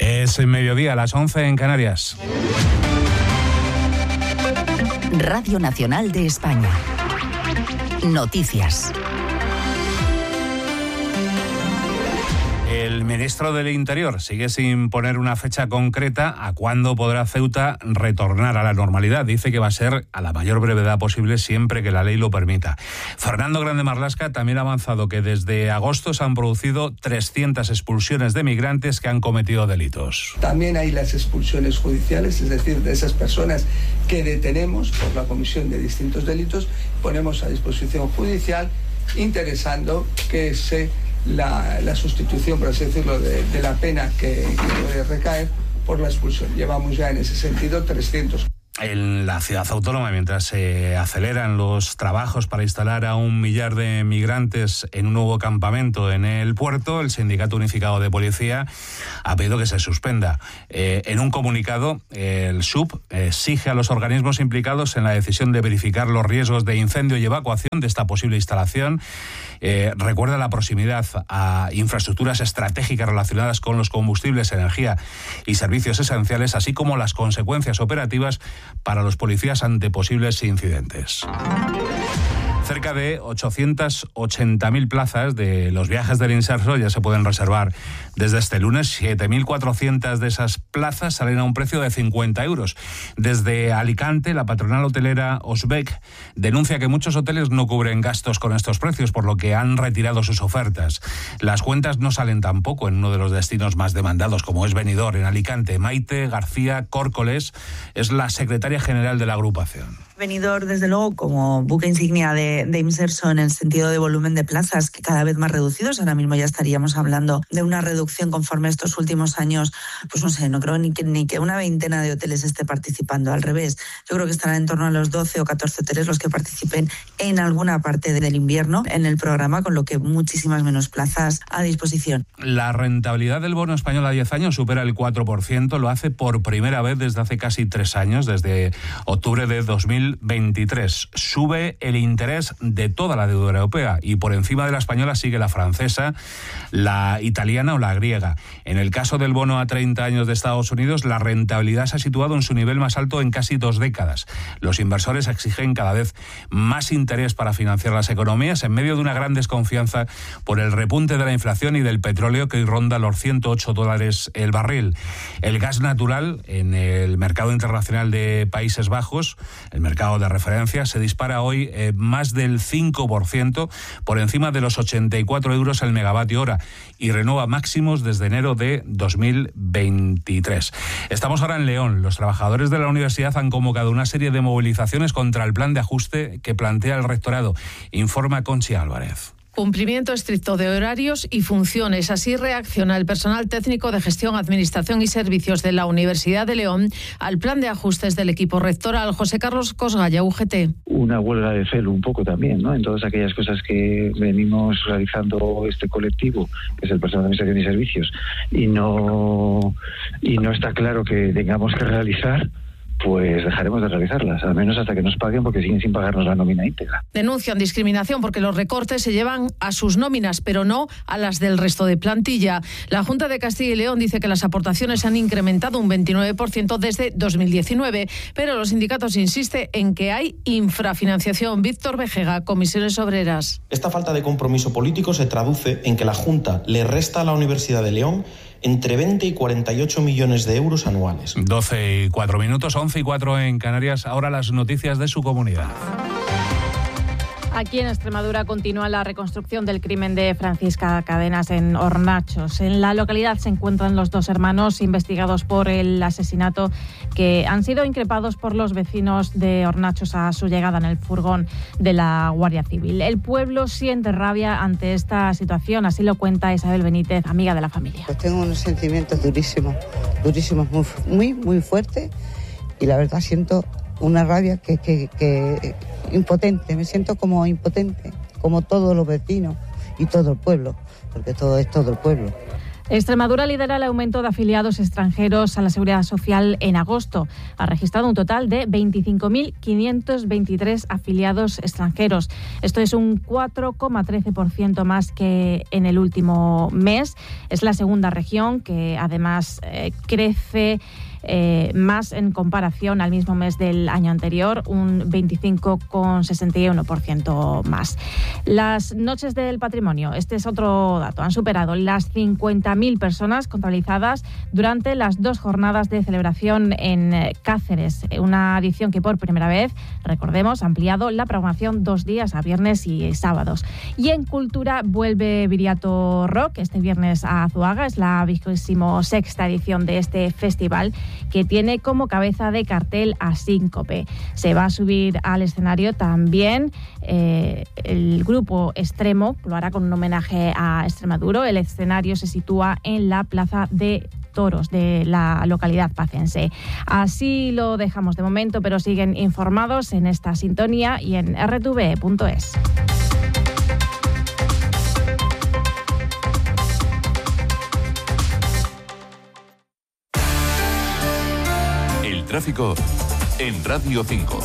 Es mediodía, a las 11 en Canarias. Radio Nacional de España. Noticias. El ministro del Interior sigue sin poner una fecha concreta a cuándo podrá Ceuta retornar a la normalidad. Dice que va a ser a la mayor brevedad posible siempre que la ley lo permita. Fernando Grande Marlaska también ha avanzado que desde agosto se han producido 300 expulsiones de migrantes que han cometido delitos. También hay las expulsiones judiciales, es decir, de esas personas que detenemos por la comisión de distintos delitos, ponemos a disposición judicial interesando que la sustitución, por así decirlo, de la pena que puede recaer por la expulsión. Llevamos ya en ese sentido 300. En la ciudad autónoma, mientras se aceleran los trabajos para instalar a 1 millar de migrantes en un nuevo campamento en el puerto, el Sindicato Unificado de Policía ha pedido que se suspenda. En un comunicado, el SUP exige a los organismos implicados en la decisión de verificar los riesgos de incendio y evacuación de esta posible instalación. Recuerda la proximidad a infraestructuras estratégicas relacionadas con los combustibles, energía y servicios esenciales, así como las consecuencias operativas para los policías ante posibles incidentes. Cerca de 880.000 plazas de los viajes del Inserso ya se pueden reservar desde este lunes. 7.400 de esas plazas salen a un precio de 50 euros. Desde Alicante, la patronal hotelera Osbec denuncia que muchos hoteles no cubren gastos con estos precios, por lo que han retirado sus ofertas. Las cuentas no salen tampoco en uno de los destinos más demandados, como es Benidorm, en Alicante. Maite García Córcoles es la secretaria general de la agrupación. Benidorm, desde luego, como buque insignia de Inserso en el sentido de volumen de plazas, que cada vez más reducidos. Ahora mismo ya estaríamos hablando de una reducción conforme a estos últimos años. Pues no sé, no creo ni que una veintena de hoteles esté participando. Al revés, yo creo que estarán en torno a los 12 o 14 hoteles los que participen en alguna parte del invierno en el programa, con lo que muchísimas menos plazas a disposición. La rentabilidad del bono español a 10 años supera el 4%. Lo hace por primera vez desde hace casi 3 años, desde octubre de 2023. Sube el interés de toda la deuda europea y por encima de la española sigue la francesa, la italiana o la griega. En el caso del bono a 30 años de Estados Unidos, la rentabilidad se ha situado en su nivel más alto en casi 2 décadas. Los inversores exigen cada vez más interés para financiar las economías en medio de una gran desconfianza por el repunte de la inflación y del petróleo, que hoy ronda los $108 el barril. El gas natural en el mercado internacional de Países Bajos, el mercado de referencia, se dispara hoy más del 5%, por encima de los 84 euros el megavatio hora, y renueva máximos desde enero de 2023. Estamos ahora en León. Los trabajadores de la universidad han convocado una serie de movilizaciones contra el plan de ajuste que plantea el rectorado. Informa Conchi Álvarez. Cumplimiento estricto de horarios y funciones. Así reacciona el personal técnico de gestión, administración y servicios de la Universidad de León al plan de ajustes del equipo rectoral. José Carlos Cosgalla, UGT. Una huelga de celo un poco también, ¿no? En todas aquellas cosas que venimos realizando este colectivo, que es el personal de administración y servicios, y no está claro que tengamos que realizar, pues dejaremos de realizarlas, al menos hasta que nos paguen, porque siguen sin pagarnos la nómina íntegra. Denuncian discriminación porque los recortes se llevan a sus nóminas, pero no a las del resto de plantilla. La Junta de Castilla y León dice que las aportaciones se han incrementado un 29% desde 2019, pero los sindicatos insisten en que hay infrafinanciación. Víctor Vejega, Comisiones Obreras. Esta falta de compromiso político se traduce en que la Junta le resta a la Universidad de León entre 20 y 48 millones de euros anuales. 12 y 4 minutos, 11 y 4 en Canarias. Ahora las noticias de su comunidad. Aquí en Extremadura continúa la reconstrucción del crimen de Francisca Cadenas en Hornachos. En la localidad se encuentran los 2 hermanos investigados por el asesinato, que han sido increpados por los vecinos de Hornachos a su llegada en el furgón de la Guardia Civil. El pueblo siente rabia ante esta situación, así lo cuenta Isabel Benítez, amiga de la familia. Pues tengo unos sentimientos durísimos, muy, muy fuertes, y la verdad siento una rabia que impotente, me siento como impotente, como todos los vecinos y todo el pueblo, porque todo es todo el pueblo. Extremadura lidera el aumento de afiliados extranjeros a la Seguridad Social en agosto. Ha registrado un total de 25.523 afiliados extranjeros. Esto es un 4,13% más que en el último mes. Es la segunda región que además crece más en comparación al mismo mes del año anterior, un 25,61% más. Las noches del patrimonio, este es otro dato, han superado las 50.000 personas contabilizadas durante las 2 jornadas de celebración en Cáceres, una edición que por primera vez, recordemos, ha ampliado la programación 2 días a viernes y sábados. Y en cultura vuelve Viriato Rock este viernes a Azuaga, es la 26ª edición de este festival, que tiene como cabeza de cartel a Síncope. Se va a subir al escenario también el grupo Extremo, lo hará con un homenaje a Extremadura. El escenario se sitúa en la Plaza de Toros de la localidad pacense. Así lo dejamos de momento, pero siguen informados en esta sintonía y en rtve.es. Tráfico en Radio 5.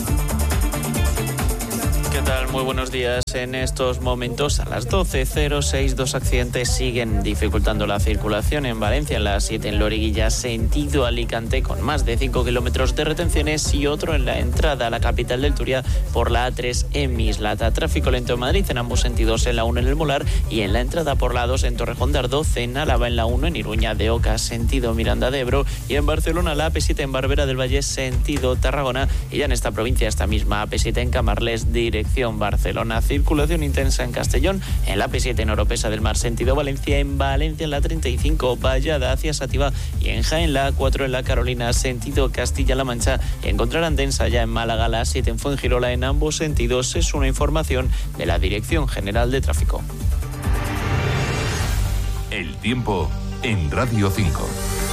¿Qué tal? Muy buenos días. En estos momentos, a las 12:06, 2 accidentes siguen dificultando la circulación en Valencia, en la 7 en Loriguilla, sentido Alicante, con más de 5 kilómetros de retenciones, y otro en la entrada a la capital del Turia por la A3 en Mislata. Tráfico lento en Madrid en ambos sentidos, en la 1 en el Molar, y en la entrada por la 2 en Torrejón de Ardoz, en Álava en la 1, en Iruña de Oca, sentido Miranda de Ebro, y en Barcelona la AP7 en Barbera del Valle, sentido Tarragona, y ya en esta provincia esta misma AP7 en Camarles, dirección Barcelona. Circulación intensa en Castellón, en la AP7 en Oropesa del Mar, sentido Valencia, en Valencia en la 35, Vallada hacia Sativa, y en Jaén la A4 en la Carolina, sentido Castilla-La Mancha. Encontrarán densa ya en Málaga, la A7 en Fuengirola, en ambos sentidos. Es una información de la Dirección General de Tráfico. El tiempo en Radio 5.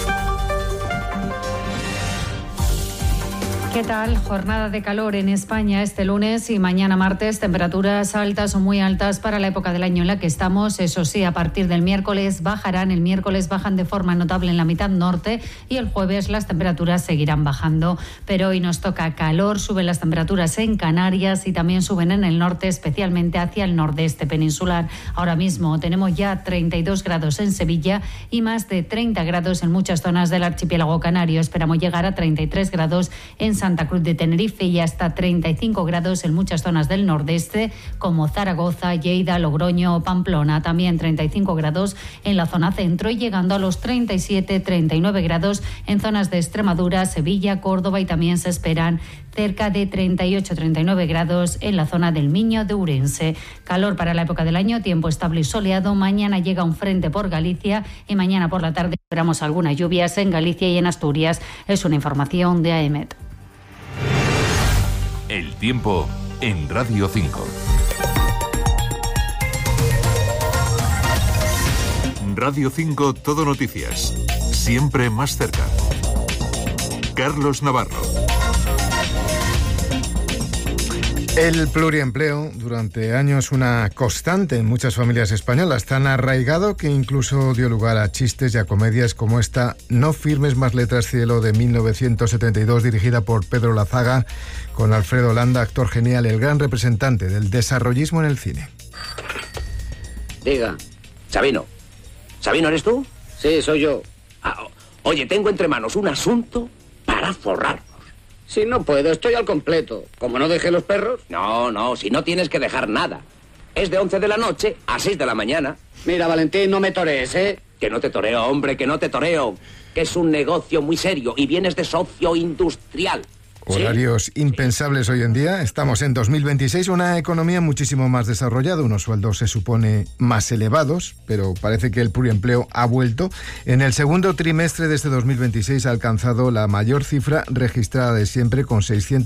¿Qué tal? Jornada de calor en España este lunes y mañana martes. Temperaturas altas o muy altas para la época del año en la que estamos. Eso sí, a partir del miércoles bajarán. El miércoles bajan de forma notable en la mitad norte y el jueves las temperaturas seguirán bajando. Pero hoy nos toca calor. Suben las temperaturas en Canarias y también suben en el norte, especialmente hacia el nordeste peninsular. Ahora mismo tenemos ya 32 grados en Sevilla y más de 30 grados en muchas zonas del archipiélago canario. Esperamos llegar a 33 grados en Santa Cruz de Tenerife y hasta 35 grados en muchas zonas del nordeste, como Zaragoza, Lleida, Logroño o Pamplona. También 35 grados en la zona centro y llegando a los 37-39 grados en zonas de Extremadura, Sevilla, Córdoba, y también se esperan cerca de 38-39 grados en la zona del Miño de Ourense. Calor para la época del año, tiempo estable y soleado. Mañana llega un frente por Galicia y mañana por la tarde esperamos algunas lluvias en Galicia y en Asturias. Es una información de AEMET. El tiempo en Radio 5. Radio 5 Todo Noticias. Siempre más cerca. Carlos Navarro. El pluriempleo, durante años una constante en muchas familias españolas, tan arraigado que incluso dio lugar a chistes y a comedias como esta No firmes más letras, cielo, de 1972, dirigida por Pedro Lazaga, con Alfredo Landa, actor genial, el gran representante del desarrollismo en el cine. Diga. Sabino. ¿Sabino eres tú? Sí, soy yo. Oye, tengo entre manos un asunto para forrar. Si no puedo, estoy al completo. ¿Como no dejé los perros? No, si no tienes que dejar nada. Es de 11 de la noche a 6 de la mañana. Mira, Valentín, no me torees, ¿eh? Que no te toreo, hombre, que no te toreo. Que es un negocio muy serio y vienes de socio industrial. Horarios impensables hoy en día. Estamos en 2026, una economía muchísimo más desarrollada, unos sueldos se supone más elevados, pero parece que el pluriempleo ha vuelto. En el segundo trimestre de este 2026 ha alcanzado la mayor cifra registrada de siempre, con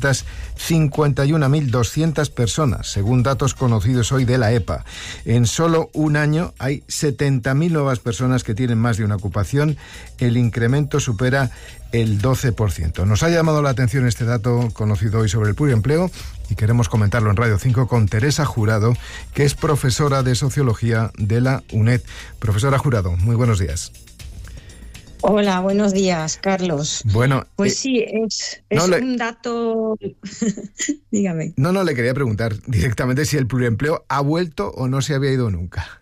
651.200 personas, según datos conocidos hoy de la EPA. En solo un año hay 70.000 nuevas personas que tienen más de una ocupación. El incremento supera el 12%. Nos ha llamado la atención este dato conocido hoy sobre el pluriempleo y queremos comentarlo en Radio 5 con Teresa Jurado, que es profesora de Sociología de la UNED. Profesora Jurado, muy buenos días. Hola, buenos días, Carlos. Bueno, pues sí, es un dato... Dígame. No, le quería preguntar directamente si el pluriempleo ha vuelto o no se había ido nunca.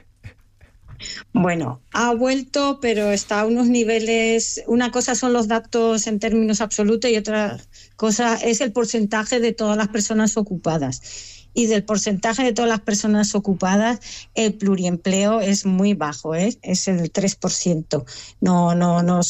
Bueno, ha vuelto, pero está a unos niveles... Una cosa son los datos en términos absolutos y otra cosa es el porcentaje de todas las personas ocupadas. Y del porcentaje de todas las personas ocupadas, el pluriempleo es muy bajo, es el 3%. No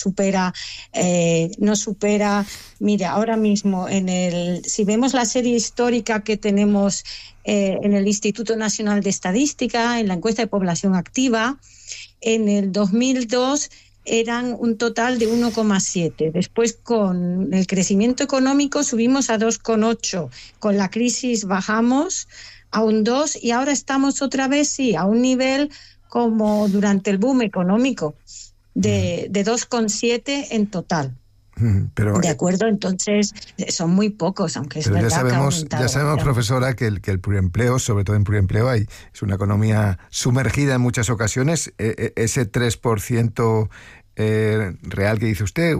supera. Mira, ahora mismo si vemos la serie histórica que tenemos en el Instituto Nacional de Estadística, en la encuesta de población activa, en el 2002 eran un total de 1,7. Después, con el crecimiento económico, subimos a 2,8. Con la crisis bajamos a un 2 y ahora estamos otra vez, a un nivel como durante el boom económico, de 2,7 en total. Pero, de acuerdo, entonces son muy pocos, aunque es verdad ya sabemos, profesora, que el pluriempleo, sobre todo en pluriempleo, es una economía sumergida en muchas ocasiones. Ese 3% real que dice usted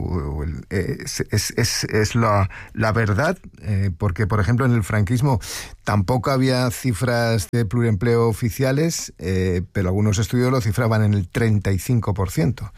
es la verdad, porque, por ejemplo, en el franquismo tampoco había cifras de pluriempleo oficiales, pero algunos estudios lo cifraban en el 35%.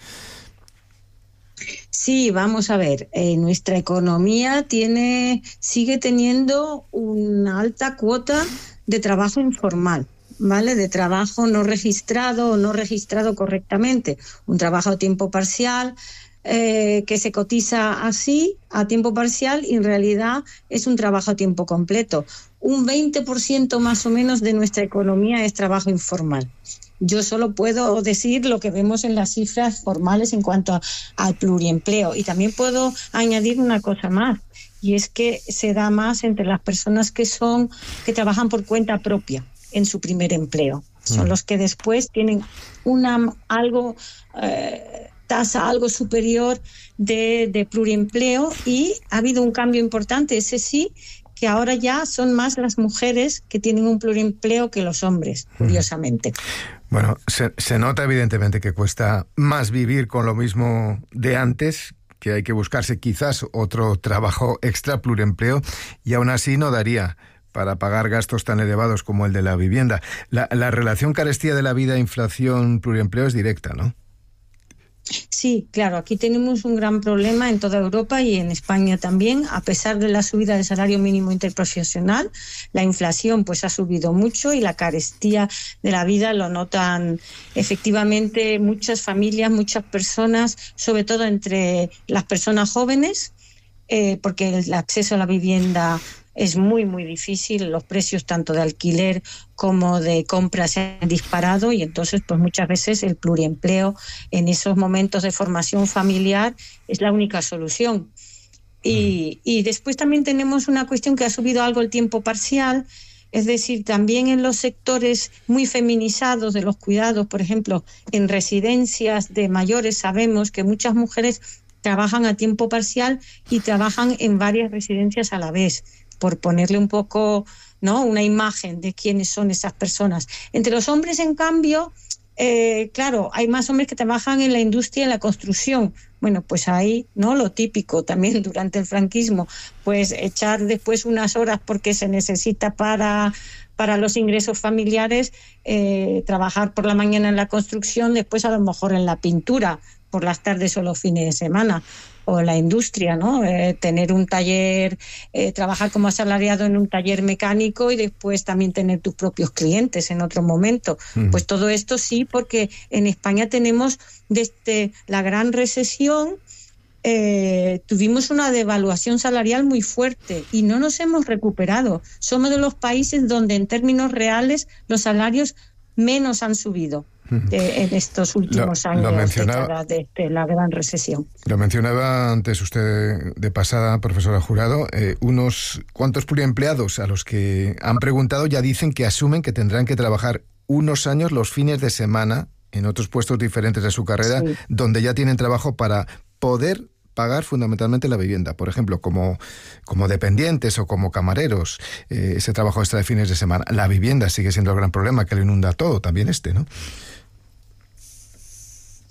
Sí, vamos a ver, nuestra economía sigue teniendo una alta cuota de trabajo informal, ¿vale? De trabajo no registrado o no registrado correctamente. Un trabajo a tiempo parcial que se cotiza así, a tiempo parcial, y en realidad es un trabajo a tiempo completo. Un 20% más o menos de nuestra economía es trabajo informal. Yo solo puedo decir lo que vemos en las cifras formales en cuanto al pluriempleo. Y también puedo añadir una cosa más, y es que se da más entre las personas que trabajan por cuenta propia en su primer empleo. Son los que después tienen tasa algo superior de pluriempleo, y ha habido un cambio importante, ese sí, que ahora ya son más las mujeres que tienen un pluriempleo que los hombres, curiosamente. Bueno, se nota evidentemente que cuesta más vivir con lo mismo de antes, que hay que buscarse quizás otro trabajo extra, pluriempleo, y aún así no daría para pagar gastos tan elevados como el de la vivienda. La relación carestía de la vida, inflación, pluriempleo es directa, ¿no? Sí, claro, aquí tenemos un gran problema en toda Europa y en España también. A pesar de la subida del salario mínimo interprofesional, la inflación pues ha subido mucho y la carestía de la vida lo notan efectivamente muchas familias, muchas personas, sobre todo entre las personas jóvenes, porque el acceso a la vivienda es muy, muy difícil. Los precios tanto de alquiler como de compra se han disparado, y entonces pues muchas veces el pluriempleo en esos momentos de formación familiar es la única solución. Y después también tenemos una cuestión que ha subido algo el tiempo parcial, es decir, también en los sectores muy feminizados de los cuidados, por ejemplo, en residencias de mayores, sabemos que muchas mujeres trabajan a tiempo parcial y trabajan en varias residencias a la vez, por ponerle un poco, ¿no?, una imagen de quiénes son esas personas. Entre los hombres, en cambio, claro, hay más hombres que trabajan en la industria, en la construcción. Bueno, pues ahí, ¿no?, lo típico también durante el franquismo, pues echar después unas horas porque se necesita para los ingresos familiares, trabajar por la mañana en la construcción, después a lo mejor en la pintura, por las tardes o los fines de semana, o la industria, ¿no? Tener un taller, trabajar como asalariado en un taller mecánico y después también tener tus propios clientes en otro momento. Pues todo esto sí, porque en España tenemos desde la gran recesión, tuvimos una devaluación salarial muy fuerte y no nos hemos recuperado. Somos de los países donde en términos reales los salarios menos han subido en estos últimos años de la gran recesión. Lo mencionaba antes usted de pasada, profesora Jurado, unos cuantos pluriempleados a los que han preguntado ya dicen que asumen que tendrán que trabajar unos años los fines de semana en otros puestos diferentes de su carrera, donde ya tienen trabajo para poder pagar fundamentalmente la vivienda, por ejemplo, como dependientes o como camareros, ese trabajo extra de fines de semana. La vivienda sigue siendo el gran problema que lo inunda todo, también ¿no?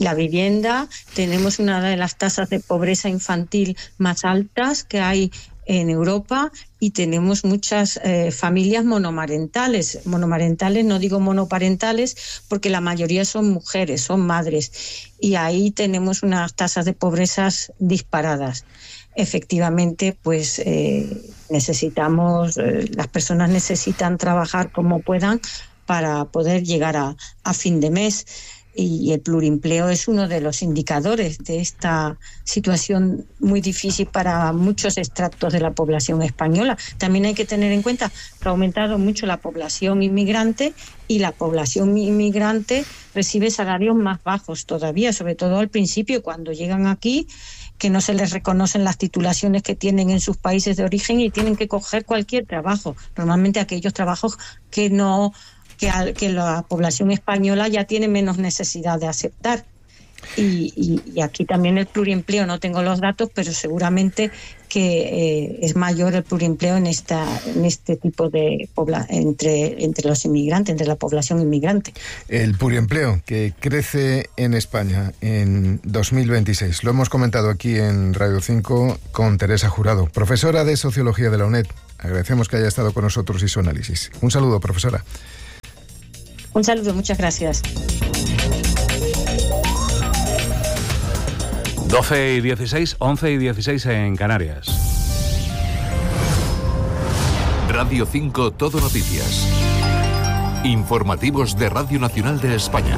La vivienda, tenemos una de las tasas de pobreza infantil más altas que hay en Europa y tenemos muchas familias monomarentales. Monomarentales, no digo monoparentales, porque la mayoría son mujeres, son madres. Y ahí tenemos unas tasas de pobreza disparadas. Efectivamente, pues necesitamos, las personas necesitan trabajar como puedan para poder llegar a fin de mes. Y el plurimpleo es uno de los indicadores de esta situación muy difícil para muchos extractos de la población española. También hay que tener en cuenta que ha aumentado mucho la población inmigrante y la población inmigrante recibe salarios más bajos todavía, sobre todo al principio cuando llegan aquí, que no se les reconocen las titulaciones que tienen en sus países de origen y tienen que coger cualquier trabajo, normalmente aquellos trabajos que la población española ya tiene menos necesidad de aceptar. Y aquí también el pluriempleo, no tengo los datos, pero seguramente que es mayor el pluriempleo en este tipo de entre los inmigrantes, entre la población inmigrante. El pluriempleo que crece en España en 2026. Lo hemos comentado aquí en Radio 5 con Teresa Jurado, profesora de Sociología de la UNED. Agradecemos que haya estado con nosotros y su análisis. Un saludo, profesora. Un saludo, muchas gracias. 12:16, 11:16 en Canarias. Radio 5 Todo Noticias. Informativos de Radio Nacional de España.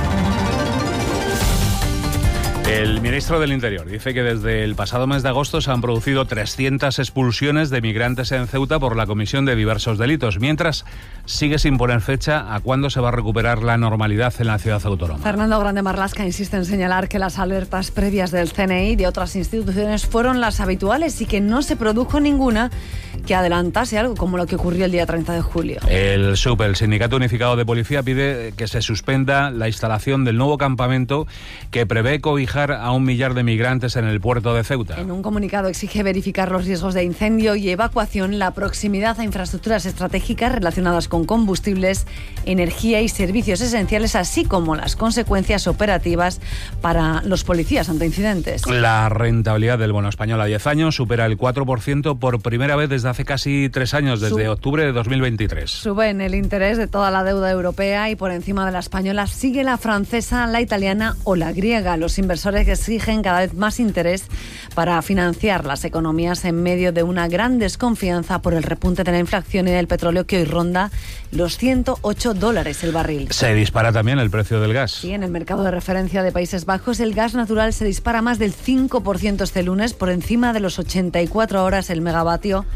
El ministro del Interior dice que desde el pasado mes de agosto se han producido 300 expulsiones de migrantes en Ceuta por la comisión de diversos delitos, mientras sigue sin poner fecha a cuándo se va a recuperar la normalidad en la ciudad autónoma. Fernando Grande Marlaska insiste en señalar que las alertas previas del CNI y de otras instituciones fueron las habituales y que no se produjo ninguna que adelantase algo como lo que ocurrió el día 30 de julio. El SUP, el Sindicato Unificado de Policía, pide que se suspenda la instalación del nuevo campamento que prevé cobijar a 1 millar de migrantes en el puerto de Ceuta. En un comunicado exige verificar los riesgos de incendio y evacuación, la proximidad a infraestructuras estratégicas relacionadas con combustibles, energía y servicios esenciales, así como las consecuencias operativas para los policías ante incidentes. La rentabilidad del bono español a 10 años supera el 4% por primera vez desde hace casi 3 años, desde octubre de 2023. Suben el interés de toda la deuda europea y por encima de la española sigue la francesa, la italiana o la griega. Los inversores que exigen cada vez más interés para financiar las economías en medio de una gran desconfianza por el repunte de la inflación y del petróleo que hoy ronda los $108 el barril. Se dispara también el precio del gas. Sí, en el mercado de referencia de Países Bajos el gas natural se dispara más del 5% este lunes, por encima de los 84 euros el megavatio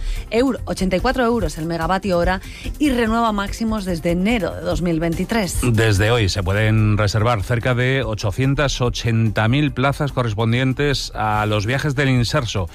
hora y renueva máximos desde enero de 2023. Desde hoy se pueden reservar cerca de 880.000 plazas correspondientes a los viajes del Inserso,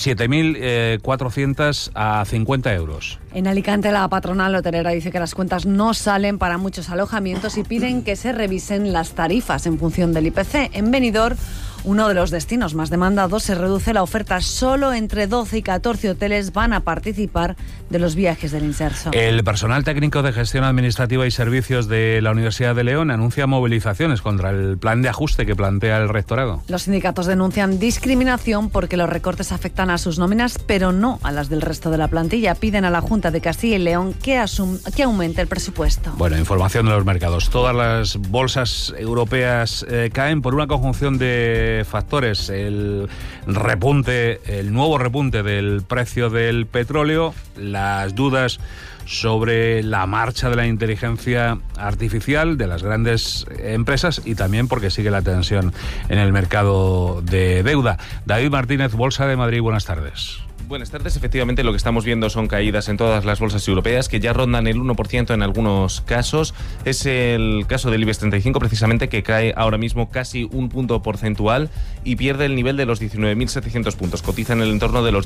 7.400 a 50 euros. En Alicante, la patronal hotelera dice que las cuentas no salen para muchos alojamientos y piden que se revisen las tarifas en función del IPC. En Benidorm, uno de los destinos más demandados, se reduce la oferta. Solo entre 12 y 14 hoteles van a participar de los viajes del Inserso. El personal técnico de gestión administrativa y servicios de la Universidad de León anuncia movilizaciones contra el plan de ajuste que plantea el rectorado. Los sindicatos denuncian discriminación porque los recortes afectan a sus nóminas, pero no a las del resto de la plantilla. Piden a la Junta de Castilla y León que aumente el presupuesto. Bueno, información de los mercados. Todas las bolsas europeas caen por una conjunción de factores. El nuevo repunte del precio del petróleo, las dudas sobre la marcha de la inteligencia artificial de las grandes empresas y también porque sigue la tensión en el mercado de deuda. David Martínez, Bolsa de Madrid, buenas tardes. Buenas tardes. Efectivamente, lo que estamos viendo son caídas en todas las bolsas europeas que ya rondan el 1% en algunos casos. Es el caso del IBEX 35, precisamente, que cae ahora mismo casi un punto porcentual y pierde el nivel de los 19.700 puntos. Cotiza en el entorno de los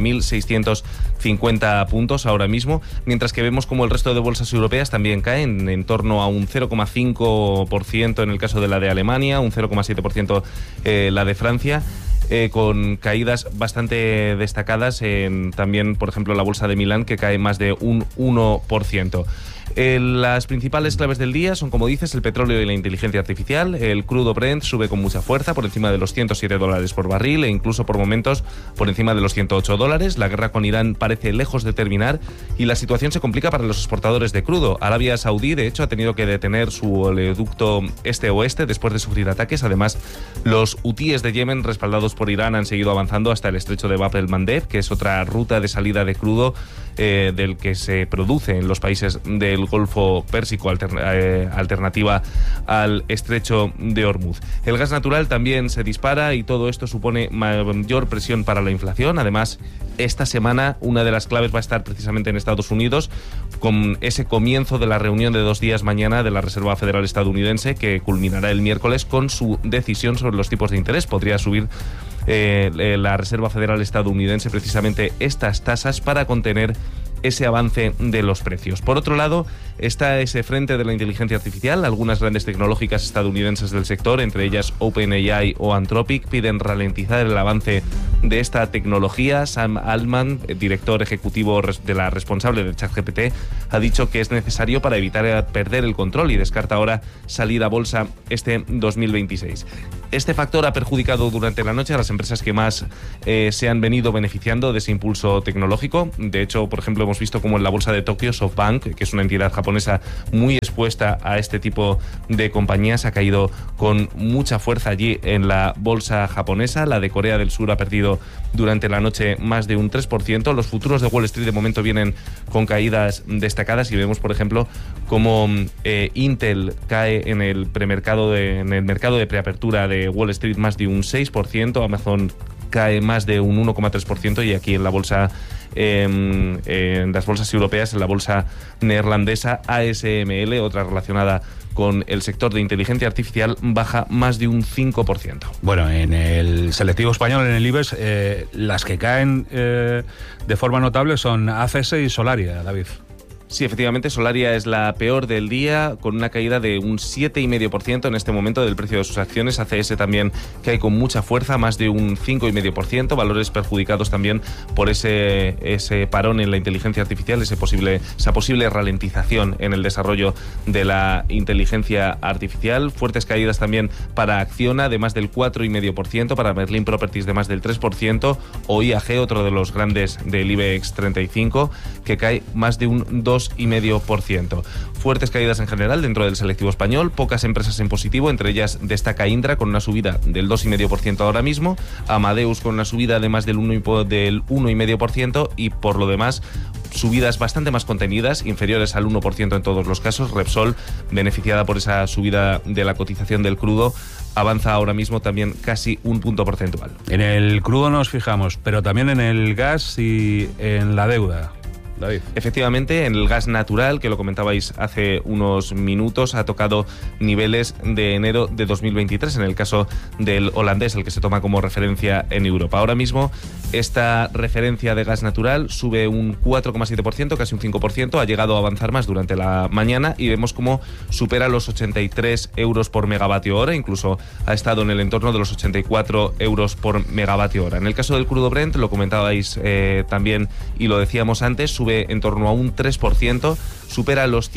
19.650 puntos ahora mismo, mientras que vemos como el resto de bolsas europeas también caen en torno a un 0,5% en el caso de la de Alemania, un 0,7% la de Francia. Con caídas bastante destacadas también, por ejemplo, la bolsa de Milán, que cae más de un 1%. Las principales claves del día son, como dices, el petróleo y la inteligencia artificial. El crudo Brent sube con mucha fuerza, por encima de los $107 por barril e incluso por momentos por encima de los $108. La guerra con Irán parece lejos de terminar y la situación se complica para los exportadores de crudo. Arabia Saudí, de hecho, ha tenido que detener su oleoducto este-oeste después de sufrir ataques. Además, los hutíes de Yemen, respaldados por Irán, han seguido avanzando hasta el estrecho de Bab el-Mandeb, que es otra ruta de salida de crudo del que se produce en los países del Golfo Pérsico, alternativa al estrecho de Hormuz. El gas natural también se dispara y todo esto supone mayor presión para la inflación. Además, esta semana una de las claves va a estar precisamente en Estados Unidos, con ese comienzo de la reunión de 2 días mañana de la Reserva Federal estadounidense, que culminará el miércoles con su decisión sobre los tipos de interés. Podría subir la Reserva Federal estadounidense precisamente estas tasas para contener ese avance de los precios. Por otro lado, está ese frente de la inteligencia artificial. Algunas grandes tecnológicas estadounidenses del sector, entre ellas OpenAI o Anthropic, piden ralentizar el avance de esta tecnología. Sam Altman, director ejecutivo de la responsable de ChatGPT, ha dicho que es necesario para evitar perder el control y descarta ahora salir a bolsa este 2026. Este factor ha perjudicado durante la noche a las empresas que más se han venido beneficiando de ese impulso tecnológico. De hecho, por ejemplo, hemos visto como en la bolsa de Tokio, SoftBank, que es una entidad japonesa muy expuesta a este tipo de compañías, ha caído con mucha fuerza allí en la bolsa japonesa. La de Corea del Sur ha perdido durante la noche más de un 3%. Los futuros de Wall Street de momento vienen con caídas destacadas y vemos, por ejemplo, cómo Intel cae en el mercado de preapertura de Wall Street más de un 6%, Amazon cae más de un 1,3% y aquí en la bolsa, en las bolsas europeas, en la bolsa neerlandesa, ASML, otra relacionada con el sector de inteligencia artificial, baja más de un 5%. Bueno, en el selectivo español, en el IBEX, las que caen de forma notable son ACS y Solaria, David. Sí, efectivamente, Solaria es la peor del día, con una caída de un 7,5% en este momento del precio de sus acciones. ACS también cae con mucha fuerza, más de un 5,5%. Valores perjudicados también por ese parón en la inteligencia artificial, esa posible ralentización en el desarrollo de la inteligencia artificial. Fuertes caídas también para Acciona, de más del 4,5%, para Merlin Properties de más del 3%, o IAG, otro de los grandes del IBEX 35, que cae más de un 2,5%. Fuertes caídas en general dentro del selectivo español, pocas empresas en positivo, entre ellas destaca Indra con una subida del 2,5% ahora mismo, Amadeus con una subida de más del 1,5% y por lo demás subidas bastante más contenidas, inferiores al 1% en todos los casos. Repsol, beneficiada por esa subida de la cotización del crudo, avanza ahora mismo también casi un punto porcentual. En el crudo nos fijamos, pero también en el gas y en la deuda. David. Efectivamente, en el gas natural, que lo comentabais hace unos minutos, ha tocado niveles de enero de 2023, en el caso del holandés, el que se toma como referencia en Europa. Ahora mismo, esta referencia de gas natural sube un 4,7%, casi un 5%, ha llegado a avanzar más durante la mañana y vemos cómo supera los 83 euros por megavatio hora, incluso ha estado en el entorno de los 84 euros por megavatio hora. En el caso del crudo Brent, lo comentabais también y lo decíamos antes, sube en torno a un 3%, supera los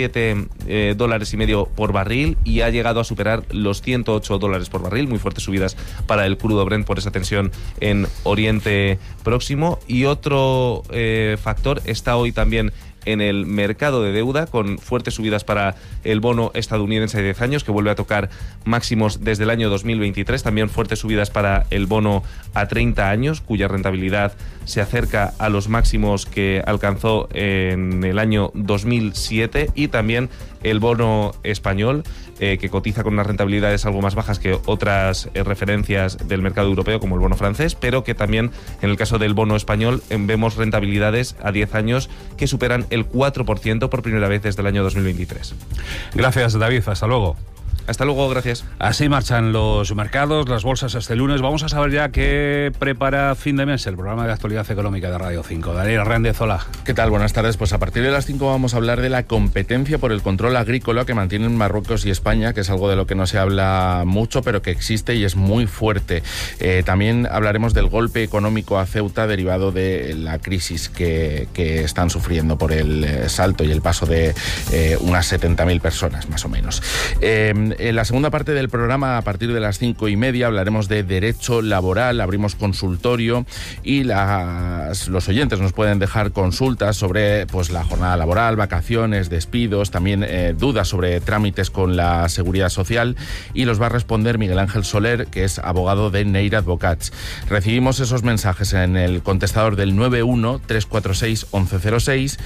$107,5 por barril y ha llegado a superar los $108 por barril. Muy fuertes subidas para el crudo Brent por esa tensión en Oriente Próximo. Y otro factor está hoy también en el mercado de deuda, con fuertes subidas para el bono estadounidense de 10 años, que vuelve a tocar máximos desde el año 2023. También fuertes subidas para el bono a 30 años, cuya rentabilidad se acerca a los máximos que alcanzó en el año 2007. Y también el bono español, que cotiza con unas rentabilidades algo más bajas que otras referencias del mercado europeo, como el bono francés, pero que también, en el caso del bono español, vemos rentabilidades a 10 años que superan el 4% por primera vez desde el año 2023. Gracias, David. Hasta luego. Hasta luego, gracias. Así marchan los mercados, las bolsas este lunes. Vamos a saber ya qué prepara fin de mes el programa de actualidad económica de Radio 5. Daniel Hernández, hola. ¿Qué tal? Buenas tardes. Pues a partir de las 5 vamos a hablar de la competencia por el control agrícola que mantienen Marruecos y España, que es algo de lo que no se habla mucho, pero que existe y es muy fuerte. También hablaremos del golpe económico a Ceuta derivado de la crisis que están sufriendo por el salto y el paso de unas 70.000 personas, más o menos. En la segunda parte del programa, a partir de las 5:30, hablaremos de derecho laboral, abrimos consultorio y los oyentes nos pueden dejar consultas sobre pues la jornada laboral, vacaciones, despidos, también dudas sobre trámites con la Seguridad Social, y los va a responder Miguel Ángel Soler, que es abogado de Neira Advocats. Recibimos esos mensajes en el contestador del 91-346-1106,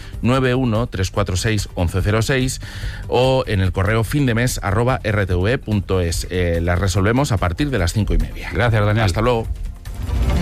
91-346-1106 o en el correo findemes@rtv.es. Las resolvemos a partir de las 5:30. Gracias, Daniel. Hasta luego.